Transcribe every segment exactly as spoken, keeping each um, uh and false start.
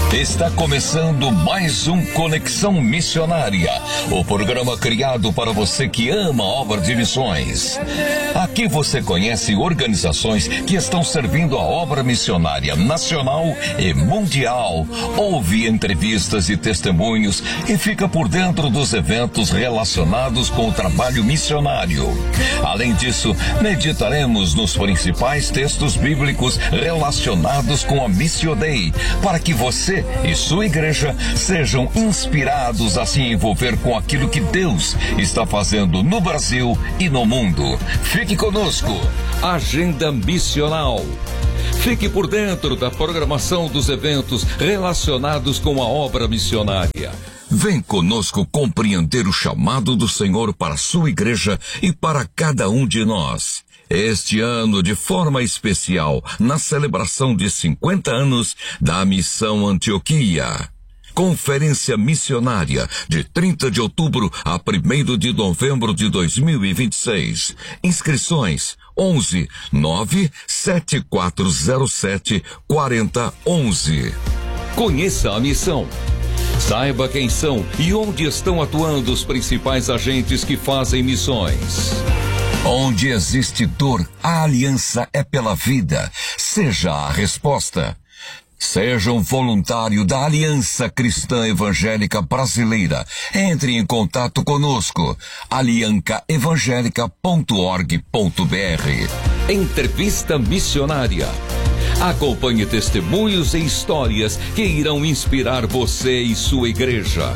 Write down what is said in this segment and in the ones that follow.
Está começando mais um Conexão Missionária, o programa criado para você que ama a obra de missões. Aqui você conhece organizações que estão servindo a obra missionária nacional e mundial, ouve entrevistas e testemunhos e fica por dentro dos eventos relacionados com o trabalho missionário. Além disso, meditaremos nos principais textos bíblicos relacionados com a Missio Dei, para que você e sua igreja sejam inspirados a se envolver com aquilo que Deus está fazendo no Brasil e no mundo. Fique conosco. Agenda Missional. Fique por dentro da programação dos eventos relacionados com a obra missionária. Vem conosco compreender o chamado do Senhor para a sua igreja e para cada um de nós. Este ano, de forma especial, na celebração de cinquenta anos da Missão Antioquia. Conferência Missionária, de trinta de outubro a primeiro de novembro de dois mil e vinte e seis. Inscrições onze nove sete quatro zero sete quatro zero um um. Conheça a missão. Saiba quem são e onde estão atuando os principais agentes que fazem missões. Onde existe dor, a aliança é pela vida. Seja a resposta. Seja um voluntário da Aliança Cristã Evangélica Brasileira. Entre em contato conosco. alianca evangélica ponto org ponto br. Entrevista Missionária. Acompanhe testemunhos e histórias que irão inspirar você e sua igreja.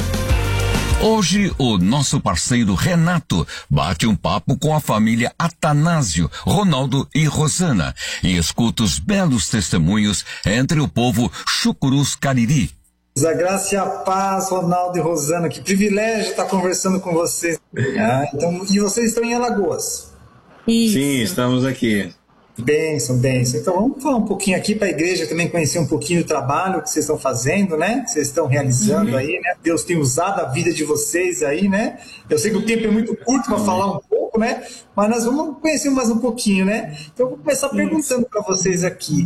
Hoje, o nosso parceiro Renato bate um papo com a família Atanásio, Ronaldo e Rosana e escuta os belos testemunhos entre o povo Chucurus Cariri. A graça e a paz, Ronaldo e Rosana, que privilégio estar conversando com vocês. Ah, então, e vocês estão em Alagoas? Isso. Sim, estamos aqui. Bênção, bênção. Então vamos falar um pouquinho aqui para a igreja também conhecer um pouquinho do trabalho que vocês estão fazendo, né? Que vocês estão realizando uhum. aí, né? Deus tem usado a vida de vocês aí, né? Eu sei que o tempo é muito curto para falar um pouco, né? Mas nós vamos conhecer mais um pouquinho, né? Então eu vou começar perguntando para vocês aqui.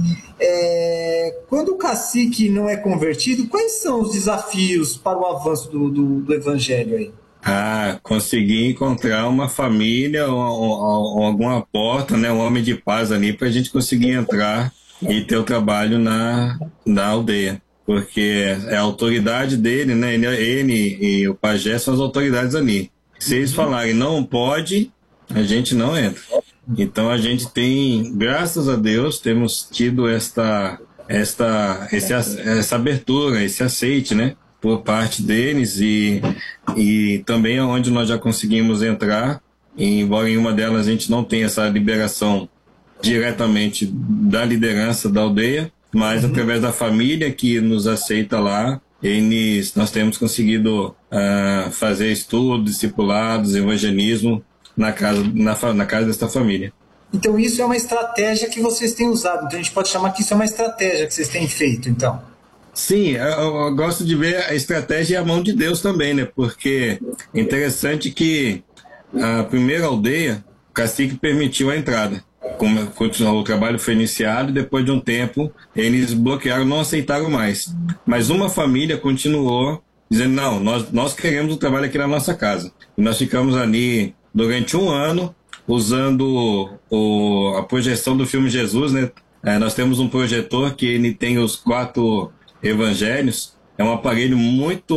É... Quando o cacique não é convertido, quais são os desafios para o avanço do, do, do evangelho aí? Ah, conseguir encontrar uma família ou, ou, ou alguma porta, né, um homem de paz ali para a gente conseguir entrar e ter o trabalho na, na aldeia. Porque é a autoridade dele, né, ele, ele e o pajé são as autoridades ali. Se eles falarem não pode, a gente não entra. Então a gente tem, graças a Deus, temos tido esta, esta, esse, essa abertura, esse aceite, né? Por parte deles e, e também onde nós já conseguimos entrar, e embora em uma delas a gente não tenha essa liberação diretamente da liderança da aldeia, mas uhum. através da família que nos aceita lá, eles, nós temos conseguido uh, fazer estudos, discipulados, evangelismo na casa, na, na casa desta família. Então isso é uma estratégia que vocês têm usado, então a gente pode chamar que isso é uma estratégia que vocês têm feito, então. Sim, eu, eu gosto de ver a estratégia e a mão de Deus também, né? Porque é interessante que a primeira aldeia, o cacique permitiu a entrada. Como continuou, o trabalho foi iniciado e depois de um tempo eles bloquearam, não aceitaram mais. Mas uma família continuou dizendo, não, nós, nós queremos o trabalho aqui na nossa casa. E nós ficamos ali durante um ano usando o, a projeção do filme Jesus, né? É, nós temos um projetor que ele tem os quatro evangelhos, é um aparelho muito,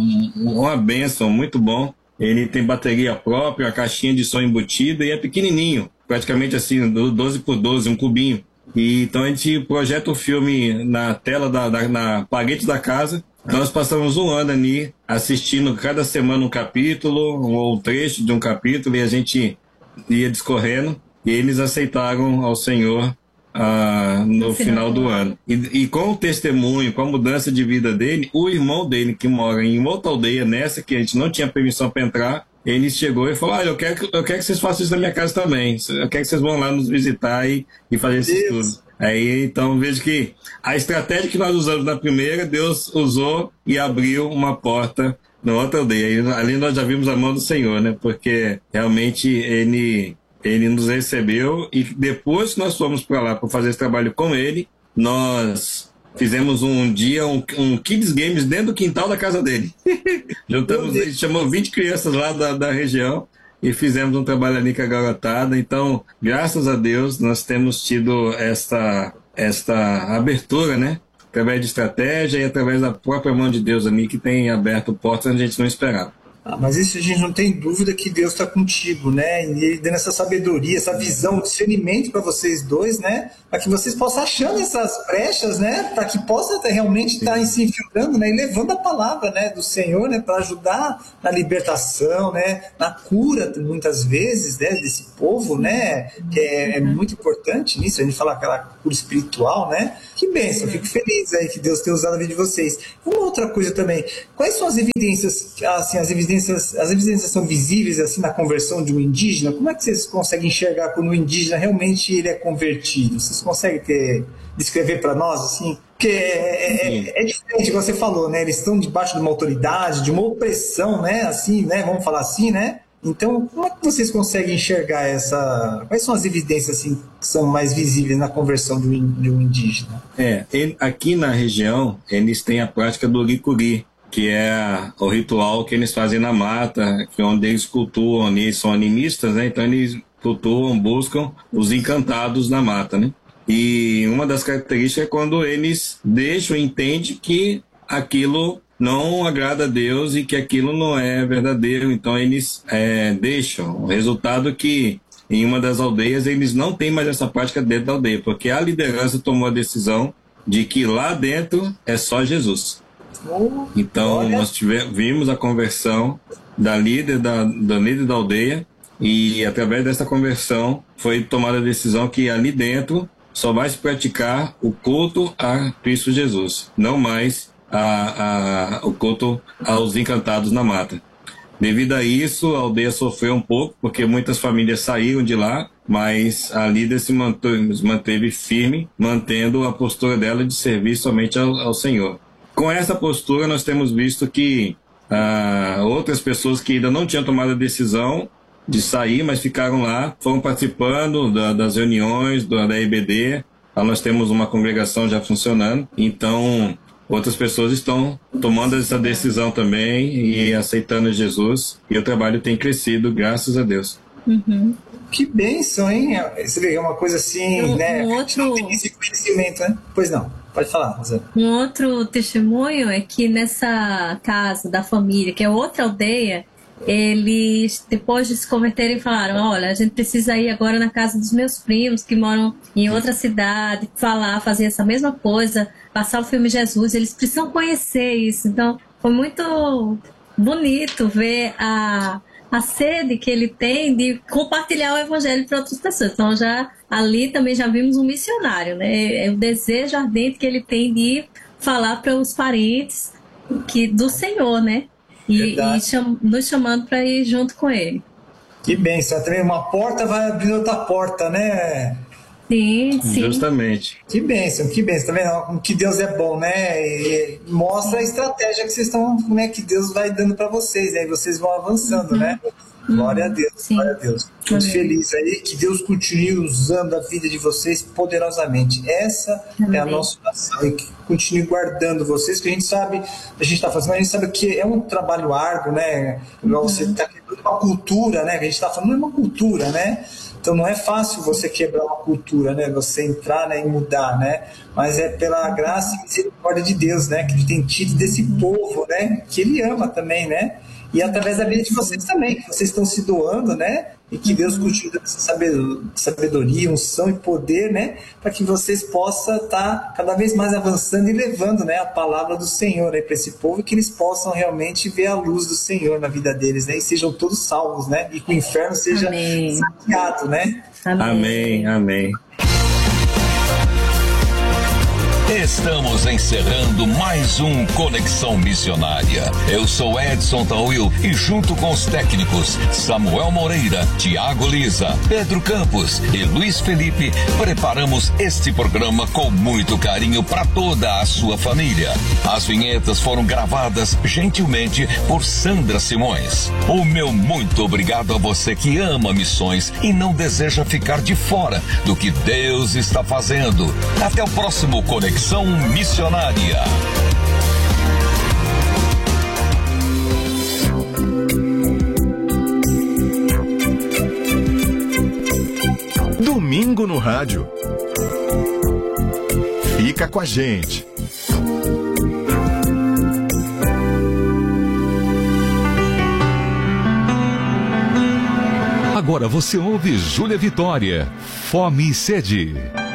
uma bênção, muito bom. Ele tem bateria própria, a caixinha de som embutida e é pequenininho, praticamente assim, doze por doze, um cubinho. E então a gente projeta o filme na tela, da, da, na parede da casa. Então nós passamos um ano ali assistindo cada semana um capítulo ou um trecho de um capítulo e a gente ia discorrendo e eles aceitaram ao Senhor Ah, no final do ano. E, e com o testemunho, com a mudança de vida dele, o irmão dele, que mora em outra aldeia, nessa que a gente não tinha permissão para entrar, ele chegou e falou, olha, eu quero, eu quero que vocês façam isso na minha casa também. Eu quero que vocês vão lá nos visitar e, e fazer esse estudo. Aí, então, vejo que a estratégia que nós usamos na primeira, Deus usou e abriu uma porta na outra aldeia. E ali nós já vimos a mão do Senhor, né? Porque realmente ele... Ele nos recebeu e depois que nós fomos para lá para fazer esse trabalho com ele, nós fizemos um dia um, um Kids Games dentro do quintal da casa dele. Juntamos, ele chamou vinte crianças lá da, da região e fizemos um trabalho ali com a garotada. Então, graças a Deus, nós temos tido esta, esta abertura, né? Através de estratégia e através da própria mão de Deus ali, que tem aberto portas onde a gente não esperava. Ah, mas isso a gente não tem dúvida que Deus está contigo, né? E Ele dando essa sabedoria, essa visão, discernimento para vocês dois, né? Para que vocês possam achando essas brechas, né? Para que possa realmente estar tá se infiltrando, né? E levando a palavra, né? Do Senhor, né? Para ajudar na libertação, né? Na cura, muitas vezes, né? Desse povo, né? Que é, é muito importante nisso. A gente fala aquela cura espiritual, né? Que bênção, fico feliz aí que Deus tenha usado a vida de vocês. Uma outra coisa também, quais são as evidências, assim, as evidências, as evidências são visíveis assim na conversão de um indígena? Como é que vocês conseguem enxergar quando o indígena realmente ele é convertido? Vocês conseguem ter, descrever para nós assim? Porque é, é, é diferente, como você falou, né? Eles estão debaixo de uma autoridade, de uma opressão, né? Assim, né? Vamos falar assim, né? Então, como é que vocês conseguem enxergar essa... Quais são as evidências assim, que são mais visíveis na conversão de um, de um indígena? É, ele, aqui na região, eles têm a prática do licuri, que é o ritual que eles fazem na mata, que é onde eles cultuam, eles são animistas, né? Então eles cultuam, buscam os encantados na mata, né? E uma das características é quando eles deixam, entendem que aquilo não agrada a Deus e que aquilo não é verdadeiro, então eles é, deixam. O resultado é que em uma das aldeias eles não têm mais essa prática dentro da aldeia, porque a liderança tomou a decisão de que lá dentro é só Jesus. Então Olha. nós tivemos, vimos a conversão da líder da, da líder da aldeia e através dessa conversão foi tomada a decisão que ali dentro só vai se praticar o culto a Cristo Jesus, não mais A, a, o culto aos encantados na mata. Devido a isso, a aldeia sofreu um pouco, porque muitas famílias saíram de lá, mas a líder se manteve, manteve firme, mantendo a postura dela de servir somente ao, ao Senhor. Com essa postura, nós temos visto que ah, outras pessoas que ainda não tinham tomado a decisão de sair, mas ficaram lá, foram participando da, das reuniões da, da I B D. Lá nós temos uma congregação já funcionando, então outras pessoas estão tomando essa decisão também e aceitando Jesus. E o trabalho tem crescido, graças a Deus. Uhum. Que bênção, hein? Você vê, é uma coisa assim, um, né? Um outro... Não tem esse conhecimento, né? Pois não, pode falar, Rosana. Um outro testemunho é que nessa casa da família, que é outra aldeia, eles, depois de se converterem, falaram: olha, a gente precisa ir agora na casa dos meus primos que moram em outra cidade, falar, fazer essa mesma coisa, passar o filme Jesus, eles precisam conhecer isso. Então foi muito bonito ver a, a sede que ele tem de compartilhar o evangelho para outras pessoas. Então já ali também já vimos um missionário, né? É o desejo ardente que ele tem de falar para os parentes que, do Senhor, né? E, e cham, nos chamando para ir junto com ele. Que bênção, também uma porta vai abrir outra porta, né? Sim, sim. Justamente. Que bênção, que bênção, tá vendo? Que Deus é bom, né? E mostra a estratégia que vocês estão, né? Que Deus vai dando para vocês, aí né? Vocês vão avançando, uhum. né? Glória a Deus, sim. Glória a Deus. Muito Amém. Feliz aí, que Deus continue usando a vida de vocês poderosamente. Essa Amém. É a nossa oração, e que continue guardando vocês, que a gente sabe, a gente está fazendo, a gente sabe que é um trabalho árduo, né? Igual uhum. você está quebrando uma cultura, né? Que a gente está falando, não é uma cultura, né? Então não é fácil você quebrar uma cultura, né? Você entrar, né, e mudar, né? Mas é pela graça e misericórdia de Deus, né? Que ele tem tido desse povo, né? Que ele ama também, né? E através da vida de vocês também, que vocês estão se doando, né? E que Deus continue dando essa sabedoria, unção e poder, né? Para que vocês possam estar cada vez mais avançando e levando, né, a palavra do Senhor aí para esse povo, e que eles possam realmente ver a luz do Senhor na vida deles, né? E sejam todos salvos, né? E que o inferno seja Amém. saqueado, né? Amém, amém. Estamos encerrando mais um Conexão Missionária. Eu sou Edson Tauil e junto com os técnicos Samuel Moreira, Tiago Lisa, Pedro Campos e Luiz Felipe, preparamos este programa com muito carinho para toda a sua família. As vinhetas foram gravadas gentilmente por Sandra Simões. O meu muito obrigado a você que ama missões e não deseja ficar de fora do que Deus está fazendo. Até o próximo Conexão Conexão Missionária. Domingo no rádio. Fica com a gente. Agora você ouve Júlia Vitória, Fome e Sede.